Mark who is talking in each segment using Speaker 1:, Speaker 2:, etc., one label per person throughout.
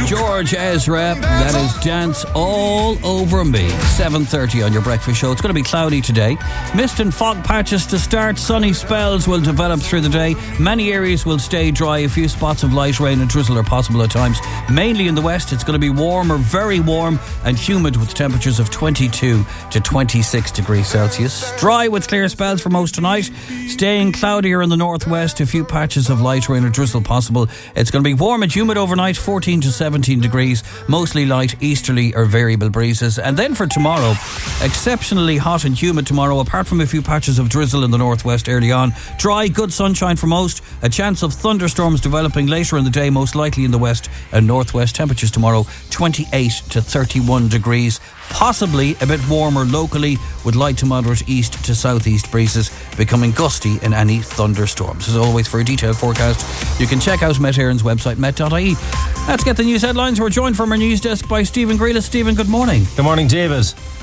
Speaker 1: George Ezra, that is Dance All Over Me. 7:30 on your breakfast show. It's going to be cloudy today. Mist and fog patches to start. Sunny spells will develop through the day. Many areas will stay dry. A few spots of light rain and drizzle are possible at times. Mainly in the west, it's going to be warmer, very warm and humid with temperatures of 22 to 26 degrees Celsius. Dry with clear spells for most tonight. Staying cloudier in the northwest. A few patches of light rain or drizzle possible. It's going to be warm and humid overnight. 14 to 17 degrees, mostly light easterly or variable breezes. And then for tomorrow, exceptionally hot and humid tomorrow, apart from a few patches of drizzle in the northwest early on. Dry, good sunshine for most. A chance of thunderstorms developing later in the day, most likely in the west and northwest. Temperatures tomorrow 28 to 31 degrees. Possibly a bit warmer locally with light to moderate east to southeast breezes, becoming gusty in any thunderstorms. As always, for a detailed forecast, you can check out Met Éireann's website, met.ie. Let's get the news headlines. We're joined from our news desk by Stephen Grealish. Stephen, good morning.
Speaker 2: Good morning, David.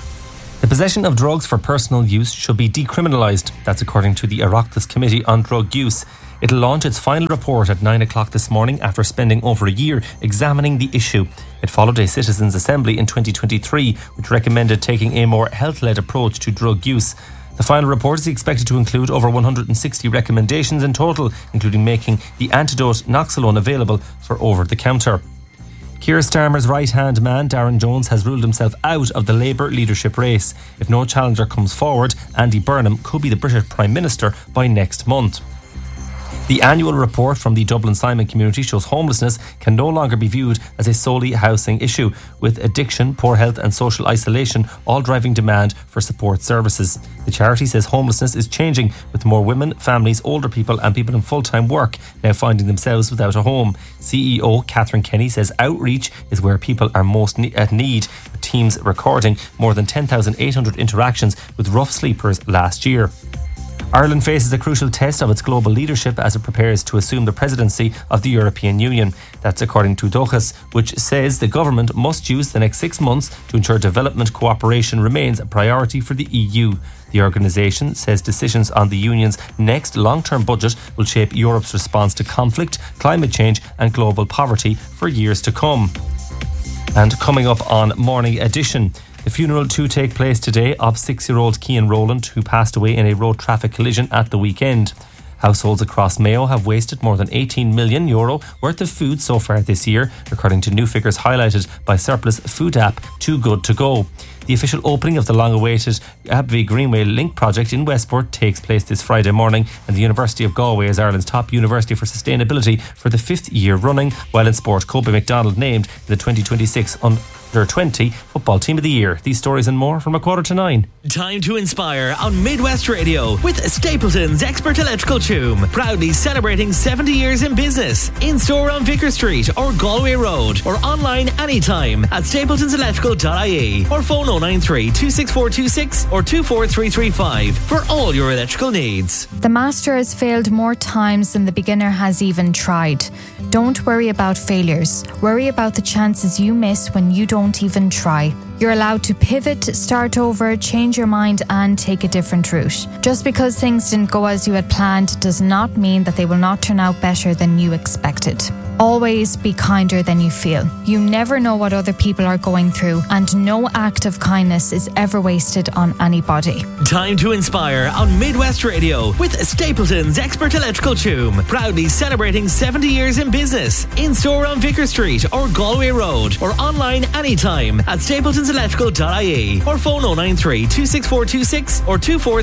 Speaker 2: The possession of drugs for personal use should be decriminalised. That's according to the Oireachtas Committee on Drug Use. It'll launch its final report at 9 o'clock this morning after spending over a year examining the issue. It followed a citizens' assembly in 2023, which recommended taking a more health-led approach to drug use. The final report is expected to include over 160 recommendations in total, including making the antidote Noxolone available for over-the-counter. Keir Starmer's right-hand man, Darren Jones, has ruled himself out of the Labour leadership race. If no challenger comes forward, Andy Burnham could be the British Prime Minister by next month. The annual report from the Dublin Simon community shows homelessness can no longer be viewed as a solely housing issue, with addiction, poor health and social isolation all driving demand for support services. The charity says homelessness is changing, with more women, families, older people and people in full-time work now finding themselves without a home. CEO Catherine Kenny says outreach is where people are most at need, with teams recording more than 10,800 interactions with rough sleepers last year. Ireland faces a crucial test of its global leadership as it prepares to assume the presidency of the European Union. That's according to Dochas, which says the government must use the next 6 months to ensure development cooperation remains a priority for the EU. The organisation says decisions on the Union's next long-term budget will shape Europe's response to conflict, climate change and global poverty for years to come. And coming up on Morning Edition, the funeral to take place today of 6-year-old Cian Rowland, who passed away in a road traffic collision at the weekend. Households across Mayo have wasted more than €18 million worth of food so far this year, according to new figures highlighted by surplus food app Too Good To Go. The official opening of the long-awaited Abbey Greenway Link project in Westport takes place this Friday morning, and the University of Galway is Ireland's top university for sustainability for the 5th year running, while in sport, Kobe McDonald named the 2026 Under-20 Football Team of the Year. These stories and more from 8:45.
Speaker 3: Time to inspire on Midwest Radio with Stapleton's Expert Electrical Tomb, proudly celebrating 70 years in business. In store on Vicar Street or Galway Road, or online anytime at stapletonselectrical.ie, or phone 093 26426 or 24335 for all your electrical needs.
Speaker 4: The master has failed more times than the beginner has even tried. Don't worry about failures. Worry about the chances you miss when you don't even try. You're allowed to pivot, start over, change your mind and take a different route. Just because things didn't go as you had planned does not mean that they will not turn out better than you expected. Always be kinder than you feel. You never know what other people are going through, and no act of kindness is ever wasted on anybody.
Speaker 3: Time to inspire on Midwest Radio with Stapleton's Expert Electrical Tomb, proudly celebrating 70 years in business. In store on Vicar Street or Galway Road, or online anytime at stapletonselectrical.ie, or phone 093 26426 or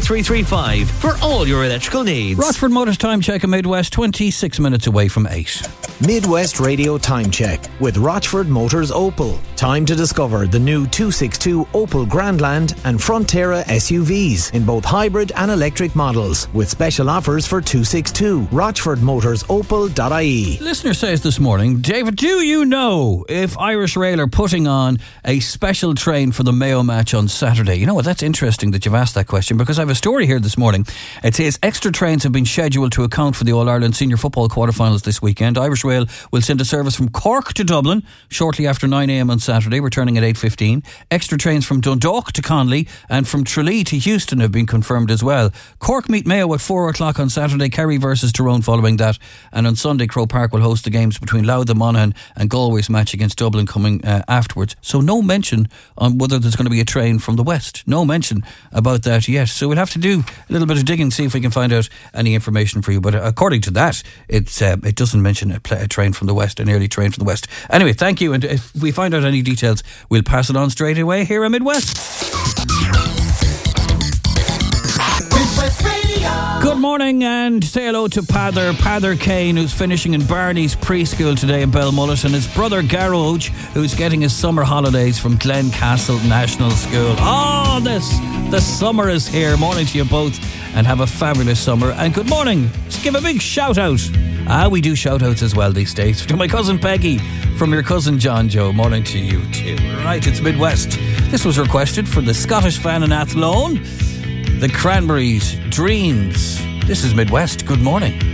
Speaker 3: 24335 for all your electrical needs.
Speaker 1: Rochford Motors time check in Midwest, 26 minutes away from 8.
Speaker 5: Midwest Radio Time Check with Rochford Motors Opel. Time to discover the new 262 Opel Grandland and Frontera SUVs in both hybrid and electric models, with special offers for 262. RochfordMotorsOpel.ie.
Speaker 1: Listener says this morning, David, do you know if Irish Rail are putting on a special train for the Mayo match on Saturday? You know what, that's interesting that you've asked that question, because I have a story here this morning. It says extra trains have been scheduled to account for the All-Ireland Senior Football quarterfinals this weekend. Irish Rail Rail will send a service from Cork to Dublin shortly after 9 a.m. on Saturday, returning at 8:15. Extra trains from Dundalk to Conley and from Tralee to Houston have been confirmed as well. Cork meet Mayo at 4 o'clock on Saturday, Kerry versus Tyrone following that, and on Sunday Croke Park will host the games between Louth and Monaghan and Galway's match against Dublin coming afterwards. So no mention on whether there's going to be a train from the west. No mention about that yet. So we'll have to do a little bit of digging, see if we can find out any information for you. But according to that, it doesn't mention a train from the west, an early train from the west. Anyway, thank you. And if we find out any details, we'll pass it on straight away here at Midwest. Good morning, and say hello to Pather Kane, who's finishing in Barney's preschool today in Belmullet, and his brother Garage, who's getting his summer holidays from Glencastle National School. Oh, the summer is here. Morning to you both, and have a fabulous summer. And good morning. Let's give a big shout out. We do shout outs as well these days. To my cousin Peggy from your cousin John Joe. Morning to you too. Right, it's Midwest. This was requested for the Scottish fan in Athlone, the Cranberries, Dreams. This is Midwest. Good morning.